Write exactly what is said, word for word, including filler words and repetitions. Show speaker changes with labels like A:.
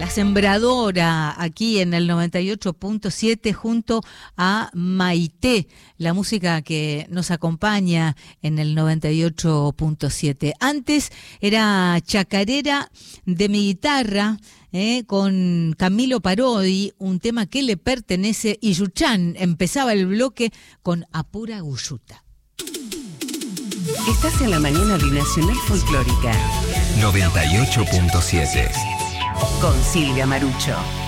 A: La Sembradora, aquí en el noventa y ocho punto siete junto a Maite, la música que nos acompaña en el noventa y ocho punto siete. Antes era Chacarera de mi guitarra, eh, con Camilo Parodi, un tema que le pertenece, y Yuchán empezaba el bloque con Apura Guyuta.
B: Estás en la mañana binacional folclórica
C: noventa y ocho punto siete
B: con Silvia Marucho.